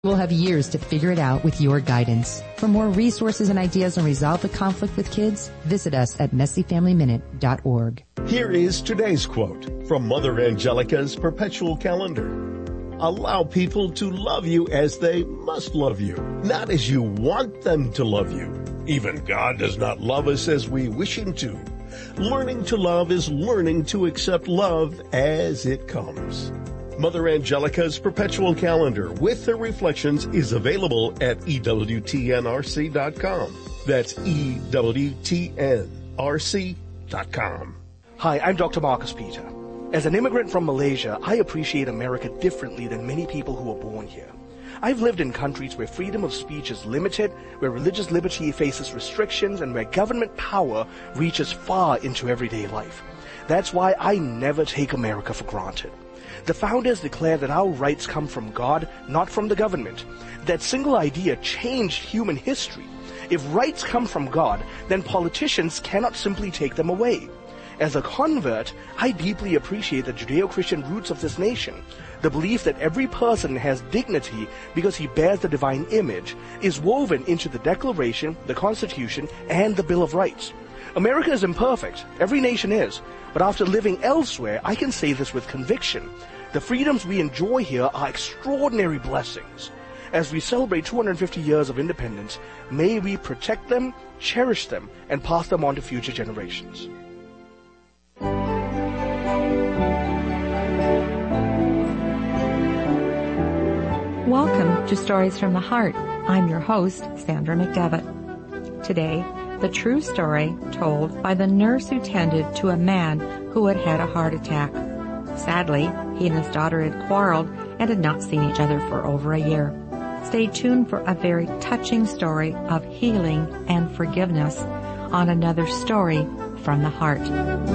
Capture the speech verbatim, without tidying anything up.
We'll have years to figure it out with your guidance. For more resources and ideas on resolve the conflict with kids, visit us at messy family minute dot org. Here is today's quote from Mother Angelica's Perpetual Calendar. Allow people to love you as they must love you, not as you want them to love you. Even God does not love us as we wish Him to. Learning to love is learning to accept love as it comes. Mother Angelica's Perpetual Calendar with her reflections is available at E W T N R C dot com. That's E W T N R C dot com. Hi, I'm Doctor Marcus Peter. As an immigrant from Malaysia, I appreciate America differently than many people who are born here. I've lived in countries where freedom of speech is limited, where religious liberty faces restrictions, and where government power reaches far into everyday life. That's why I never take America for granted. The founders declared that our rights come from God, not from the government. That single idea changed human history. If rights come from God, then politicians cannot simply take them away. As a convert, I deeply appreciate the Judeo-Christian roots of this nation. The belief that every person has dignity because he bears the divine image is woven into the Declaration, the Constitution, and the Bill of Rights. America is imperfect. Every nation is. But after living elsewhere, I can say this with conviction. The freedoms we enjoy here are extraordinary blessings. As we celebrate two hundred fifty years of independence, may we protect them, cherish them, and pass them on to future generations. Welcome to Stories from the Heart. I'm your host, Sandra McDevitt. Today, the true story told by the nurse who tended to a man who had had a heart attack. Sadly, he and his daughter had quarreled and had not seen each other for over a year. Stay tuned for a very touching story of healing and forgiveness on another Story from the Heart.